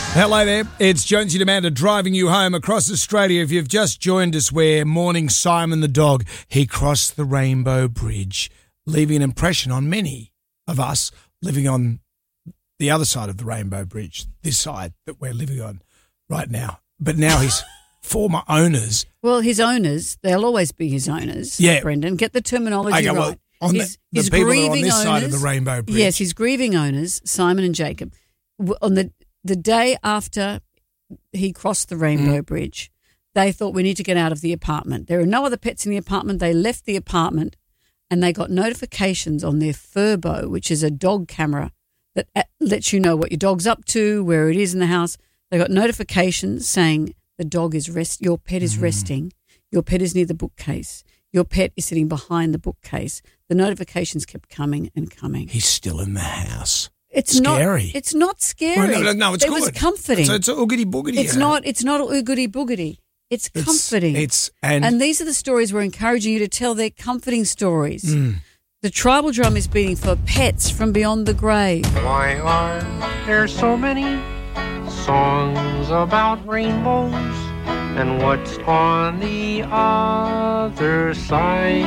Hello there, it's Jonesy Demanda driving you home across Australia. If you've just joined us, we're mourning Simon the dog. He crossed the Rainbow Bridge, leaving an impression on many of us living on the other side of the Rainbow Bridge, this side that we're living on right now. But now his former owners... Well, his owners, they'll always be his owners, Brendan. Get the terminology right. Well, on the people that are on this side of the Rainbow Bridge. Yes, his grieving owners, Simon and Jacob, on the day after he crossed the Rainbow Bridge, they thought we need to get out of the apartment. There are no other pets in the apartment. They left the apartment and they got notifications on their Furbo, which is a dog camera that lets you know what your dog's up to, where it is in the house. They got notifications saying the dog is your pet is resting, your pet is near the bookcase, your pet is sitting behind the bookcase. The notifications kept coming and coming. He's still in the house. It's scary. It's not scary. Well, no, it's good. It was comforting. So it's oogity boogity. It's not oogity boogity. It's comforting. And these are the stories we're encouraging you to tell. They're comforting stories. The tribal drum is beating for pets from beyond the grave. Why are there so many songs about rainbows? And what's on the other side?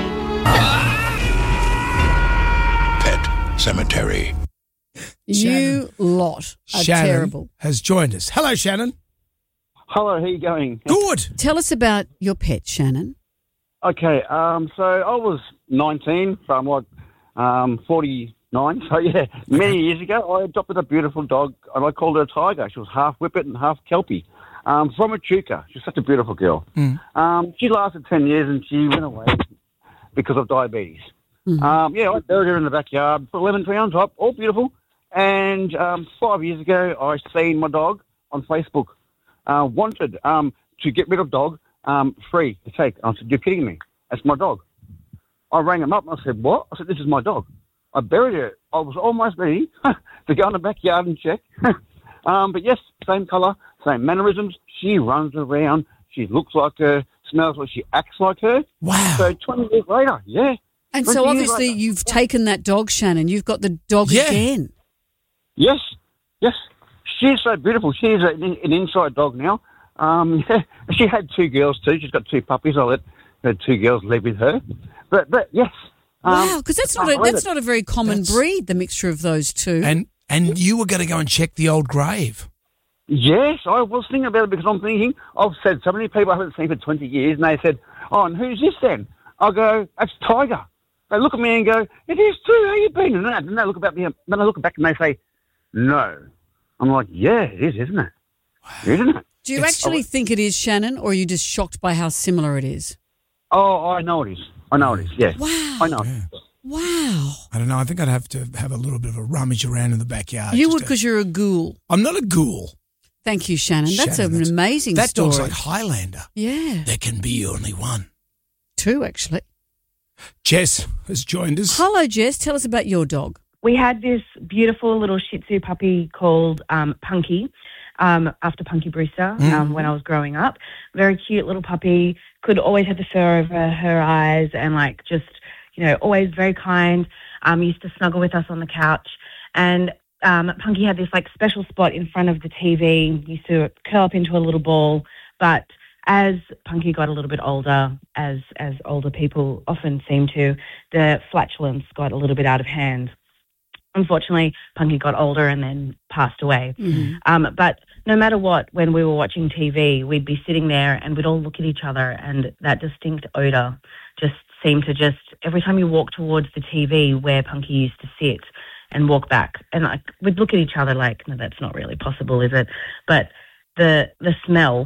Pet Cemetery. You lot are Shannon terrible. Has joined us. Hello, Shannon. Hello, how you going? Good. Tell us about your pet, Shannon. Okay, so I was 19, so I'm like 49. So, yeah, many years ago, I adopted a beautiful dog, and I called her Tiger. She was half Whippet and half Kelpie from Echuca. She's such a beautiful girl. She lasted 10 years, and she went away because of diabetes. I buried her in the backyard, put a lemon tree on top, all beautiful. And 5 years ago, I seen my dog on Facebook, wanted to get rid of dog, free to take. I said, you're kidding me. That's my dog. I rang him up and I said, what? I said, this is my dog. I buried her. I was almost ready to go in the backyard and check. But yes, same colour, same mannerisms. She runs around. She looks like her, smells like she acts like her. Wow. So 20 years later, yeah. And so obviously you've taken that dog, Shannon. You've got the dog again. Yes. She's so beautiful. She's an inside dog now. She had two girls too. She's got two puppies. I let her two girls live with her. But yes. Wow, because that's not a very common breed, the mixture of those two. And you were going to go and check the old grave. Yes, I was thinking about it because I'm thinking, I've said so many people I haven't seen for 20 years, and they said, oh, and who's this then? I go, that's Tiger. They look at me and go, it is too, how you been? And then they look back and they say, no. I'm like, yeah, it is, isn't it? Isn't it? Do you actually think it is, Shannon, or are you just shocked by how similar it is? Oh, I know it is. Yeah. Wow. I know. Yeah. Wow. I don't know. I think I'd have to have a little bit of a rummage around in the backyard. You would because you're a ghoul. I'm not a ghoul. Thank you, Shannon. That's an amazing story. That dog's like Highlander. Yeah. There can be only one. Two, actually. Jess has joined us. Hello, Jess. Tell us about your dog. We had this beautiful little Shih Tzu puppy called Punky, after Punky Brewster, when I was growing up. Very cute little puppy, could always have the fur over her eyes and always very kind. Used to snuggle with us on the couch. And Punky had this special spot in front of the TV, used to curl up into a little ball. But as Punky got a little bit older, as older people often seem to, the flatulence got a little bit out of hand. Unfortunately, Punky got older and then passed away. Mm-hmm. But no matter what, when we were watching TV, we'd be sitting there and we'd all look at each other, and that distinct odour just seemed to every time you walk towards the TV where Punky used to sit and walk back, and we'd look at each other like, no, that's not really possible, is it? But the smell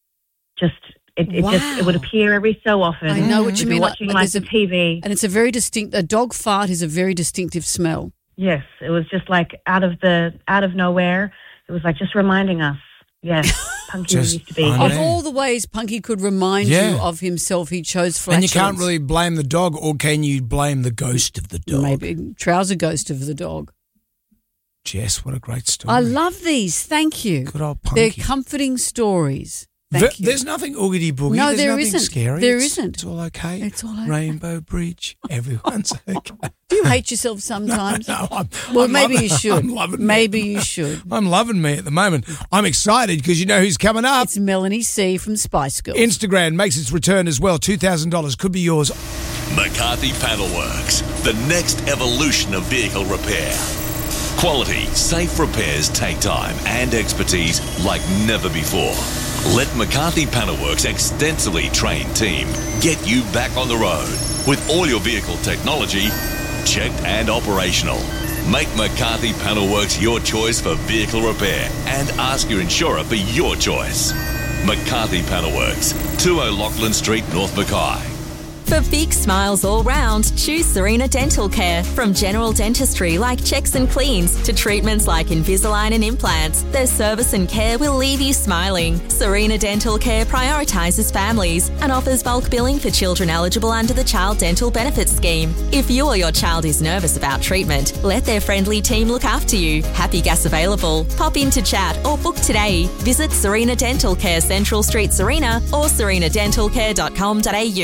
it would appear every so often. I know what you mean. Watching the TV. And it's a dog fart is a very distinctive smell. Yes, it was just out of nowhere. It was just reminding us, yes, Punky used to be. Of all the ways Punky could remind you of himself, he chose flatulence. And you can't really blame the dog, or can you blame the ghost of the dog? Maybe trouser ghost of the dog. Jess, what a great story. I love these. Thank you. Good old Punky. They're comforting stories. Thank you. There's nothing oogity boogie. No, There's there nothing isn't. scary. There It's- isn't. It's all okay. It's all okay. Rainbow Bridge. Everyone's okay. Do you hate yourself sometimes? No, Well, I'm maybe loving- you should. I'm loving me. Maybe you should. I'm loving me at the moment. I'm excited because you know who's coming up. It's Melanie C from Spice Girls. Instagram makes its return as well. $2,000 could be yours. McCarthy Panel Works, the next evolution of vehicle repair. Quality, safe repairs take time and expertise like never before. Let McCarthy Panel Works' extensively trained team get you back on the road with all your vehicle technology checked and operational. Make McCarthy Panel Works your choice for vehicle repair and ask your insurer for your choice. McCarthy Panel Works, 20 Lachlan Street, North Mackay. For big smiles all round, choose Serena Dental Care. From general dentistry like checks and cleans to treatments like Invisalign and implants, their service and care will leave you smiling. Serena Dental Care prioritises families and offers bulk billing for children eligible under the Child Dental Benefits Scheme. If you or your child is nervous about treatment, let their friendly team look after you. Happy gas available. Pop in to chat or book today. Visit Serena Dental Care, Central Street, Serena, or serenadentalcare.com.au.